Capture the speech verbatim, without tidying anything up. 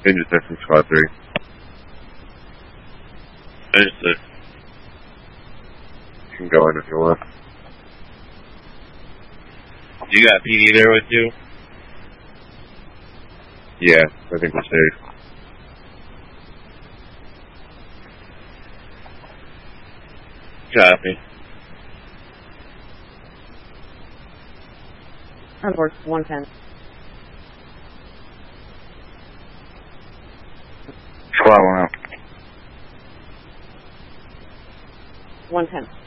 Interested from Squad three. Understood. You can go in if you want. You got P D there with you? Yeah, I think we're safe. Copy. Report one ten. Squad one out. one ten.